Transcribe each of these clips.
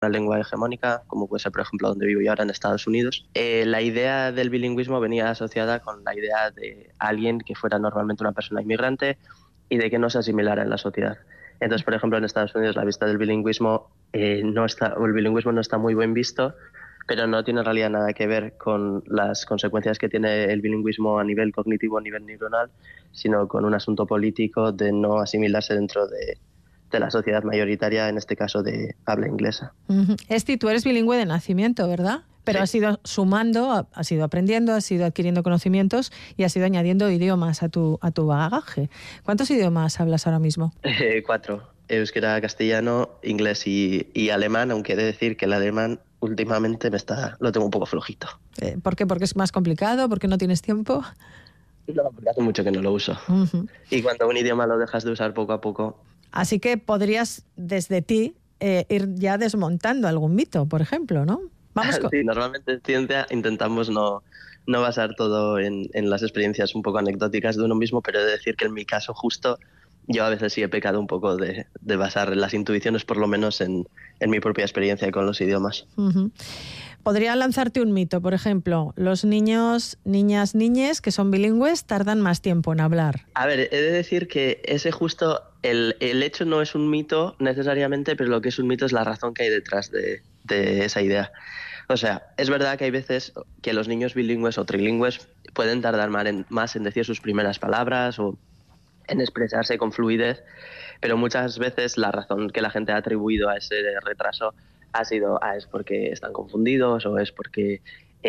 una lengua hegemónica, como puede ser, por ejemplo, donde vivo yo ahora en Estados Unidos. La idea del bilingüismo venía asociada con la idea de alguien que fuera normalmente una persona inmigrante y de que no se asimilara en la sociedad. Entonces, por ejemplo, en Estados Unidos la vista del bilingüismo el bilingüismo no está muy bien visto, pero no tiene en realidad nada que ver con las consecuencias que tiene el bilingüismo a nivel cognitivo, a nivel neuronal, sino con un asunto político de no asimilarse dentro de la sociedad mayoritaria, en este caso de habla inglesa. Esti, tú eres bilingüe de nacimiento, ¿verdad? Pero sí. Has ido sumando, has ido aprendiendo, has ido adquiriendo conocimientos y has ido añadiendo idiomas a tu bagaje. ¿Cuántos idiomas hablas ahora mismo? 4. Euskera, castellano, inglés y alemán, aunque he de decir que el alemán últimamente lo tengo un poco flojito. ¿Por qué? ¿Porque es más complicado? ¿Porque no tienes tiempo? No, porque hace mucho que no lo uso. Y cuando un idioma lo dejas de usar poco a poco... Así que podrías, desde ti, ir ya desmontando algún mito, por ejemplo, ¿no? Sí, normalmente en ciencia intentamos no basar todo en las experiencias un poco anecdóticas de uno mismo, pero he de decir que en mi caso justo yo a veces sí he pecado un poco de basar las intuiciones, por lo menos en mi propia experiencia con los idiomas. Podría lanzarte un mito, por ejemplo, los niños, niñas, niñes que son bilingües tardan más tiempo en hablar. A ver, he de decir que ese justo, el hecho no es un mito necesariamente, pero lo que es un mito es la razón que hay detrás de esa idea. O sea, es verdad que hay veces que los niños bilingües o trilingües pueden tardar más en decir sus primeras palabras o en expresarse con fluidez, pero muchas veces la razón que la gente ha atribuido a ese retraso ha sido es porque están confundidos o es porque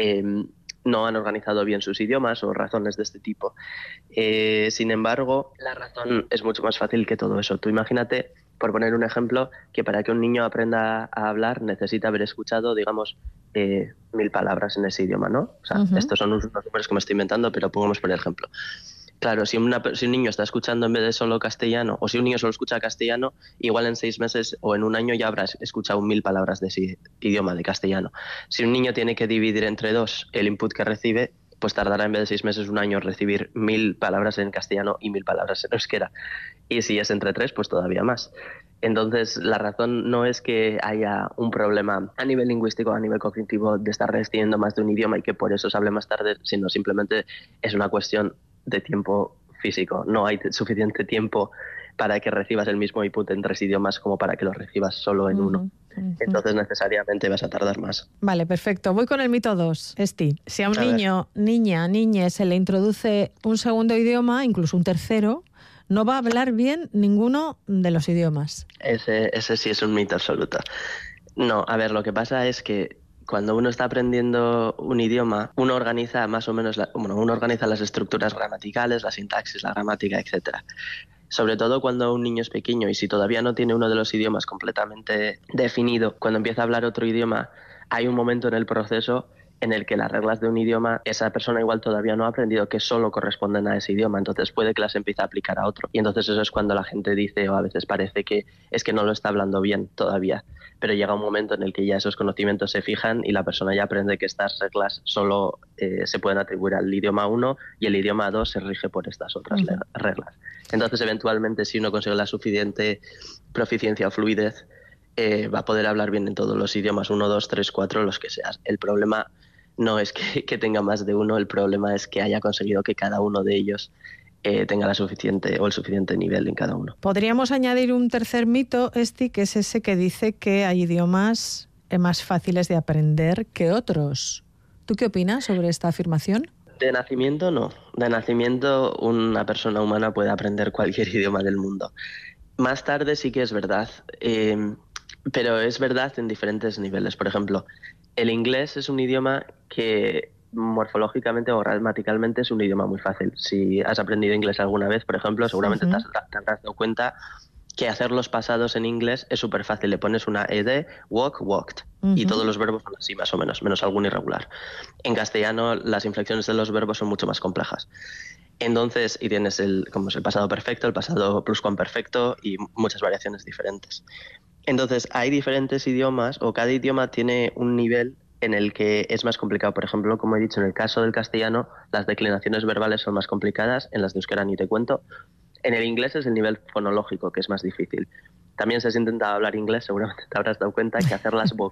no han organizado bien sus idiomas o razones de este tipo. Sin embargo, la razón es mucho más fácil que todo eso. Tú imagínate, por poner un ejemplo, que para que un niño aprenda a hablar necesita haber escuchado, digamos, 1000 palabras en ese idioma, ¿no? O sea, estos son unos números que me estoy inventando, pero podemos poner ejemplo. Claro, si un niño está escuchando en vez de solo castellano, o si un niño solo escucha castellano, igual en 6 meses o en un año ya habrás escuchado 1000 palabras de ese idioma, de castellano. Si un niño tiene que dividir entre 2 el input que recibe, pues tardará en vez de 6 meses, un año recibir 1000 palabras en castellano y 1000 palabras en euskera. Y si es entre 3, pues todavía más. Entonces, la razón no es que haya un problema a nivel lingüístico, a nivel cognitivo, de estar recibiendo más de un idioma y que por eso se hable más tarde, sino simplemente es una cuestión de tiempo físico. No hay suficiente tiempo para que recibas el mismo input en 3 idiomas como para que lo recibas solo en uno. Entonces necesariamente vas a tardar más. Vale, perfecto. Voy con el mito 2, Esti. Si a un niño, niña, niñe se le introduce un segundo idioma, incluso un tercero, no va a hablar bien ninguno de los idiomas. Ese sí es un mito absoluto. No, a ver, lo que pasa es que cuando uno está aprendiendo un idioma, uno organiza más o menos, uno organiza las estructuras gramaticales, la sintaxis, la gramática, etcétera. Sobre todo cuando un niño es pequeño y si todavía no tiene uno de los idiomas completamente definido, cuando empieza a hablar otro idioma, hay un momento en el proceso en el que las reglas de un idioma, esa persona igual todavía no ha aprendido que solo corresponden a ese idioma, entonces puede que las empiece a aplicar a otro. Y entonces eso es cuando la gente dice, o a veces parece que es que no lo está hablando bien todavía, pero llega un momento en el que ya esos conocimientos se fijan y la persona ya aprende que estas reglas solo se pueden atribuir al idioma 1 y el idioma 2 se rige por estas otras reglas. Entonces, eventualmente, si uno consigue la suficiente proficiencia o fluidez, va a poder hablar bien en todos los idiomas, 1, 2, 3, 4, los que seas. El problema no es que tenga más de uno, el problema es que haya conseguido que cada uno de ellos tenga el suficiente nivel en cada uno. Podríamos añadir un tercer mito, Esti, que es ese que dice que hay idiomas más fáciles de aprender que otros. ¿Tú qué opinas sobre esta afirmación? De nacimiento no. De nacimiento una persona humana puede aprender cualquier idioma del mundo. Más tarde sí que es verdad, pero es verdad en diferentes niveles. Por ejemplo, el inglés es un idioma que morfológicamente o gramaticalmente es un idioma muy fácil. Si has aprendido inglés alguna vez, por ejemplo, seguramente te habrás dado cuenta que hacer los pasados en inglés es súper fácil. Le pones una ed, walk, walked, y todos los verbos son así más o menos algún irregular. En castellano las inflexiones de los verbos son mucho más complejas. Entonces, y tienes el pasado perfecto, el pasado pluscuamperfecto y muchas variaciones diferentes. Entonces, hay diferentes idiomas o cada idioma tiene un nivel en el que es más complicado. Por ejemplo, como he dicho, en el caso del castellano, las declinaciones verbales son más complicadas, en las de euskera ni te cuento. En el inglés es el nivel fonológico, que es más difícil. también si has intentado hablar inglés, seguramente te habrás dado cuenta que hacer las